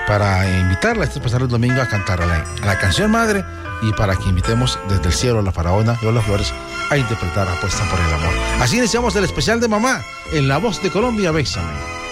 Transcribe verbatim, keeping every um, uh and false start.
para invitarla este pasado domingo a cantar a la, a la canción madre y para que invitemos desde el cielo a la faraona Lola Flores a interpretar Apuesta por el Amor. Así iniciamos el especial de mamá en La Voz de Colombia. Bésame.